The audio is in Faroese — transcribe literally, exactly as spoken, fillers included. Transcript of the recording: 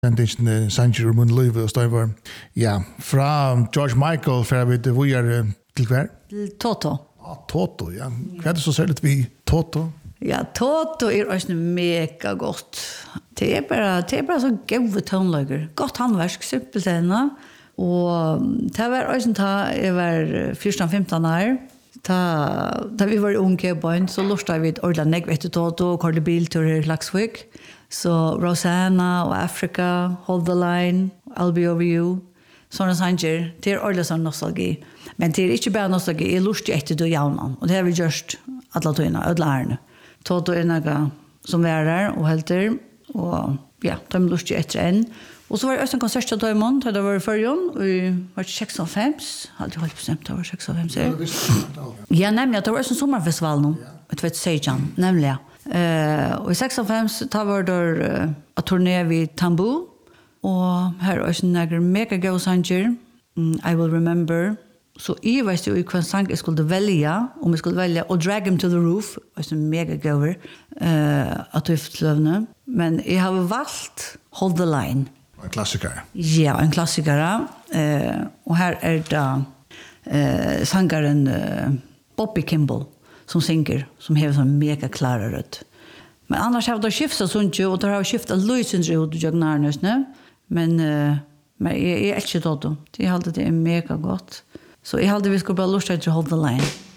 Sendingen Sanger og Mun Løyve og Støyvar. Ja, fra George Michael, fra vi det vi er til hver? Til Toto. Ja, Toto, ja. Hva er det så særlig vi Toto? Ja, Toto er også mega godt. Det er bare, det er bare så gode tonelager. Godt handverk, simpelt ennå. Og det var også da jeg var fjorton femton år. Da, da vi var unge barn, så lortet vi ordentlig negv etter Toto, korte bilturer i Klaksvik. Så Rosanna og Africa, Hold the Line, I'll Be Over You, sånne sanger, det er ordentlig sånn nostalgi. Men det er ikke bare nostalgi, jeg lurte etter det jaunan, og det har vi gjort alle togene, alle lærerne. Toto er noe som var der og helter, og ja, de lurte etter en. Og så var det også en konsert til Døymon, da det var i førjon, og vi var seksogfems, hadde jeg holdt bestemt, det var seksogfems. Ja, nemlig, det var også en sommerfestival nå, vet du, Seijan, nemlig, ja. Uh, og i seksogfems da var det uh, at turné vid Tambu og her er også en mega gode sanger mm, I Will Remember så jeg vet jo hvilken sang jeg skulle velge om jeg skulle velge og Drag Him to the Roof også en mega gode uh, at du løvne men jeg har valgt Hold the Line en klassiker ja, en klassiker uh, og her er det uh, sangeren uh, Bobby Kimball som synger, som har sån mega klara rödd. Men annars har det skiftat sånt ju, och det har skiftat lösens ut i Jagnarnes, ne? Men, uh, men jag är inte då. Det är alltid det är mega gott. Så jag hade vi skulle bara lust att Hold the Line.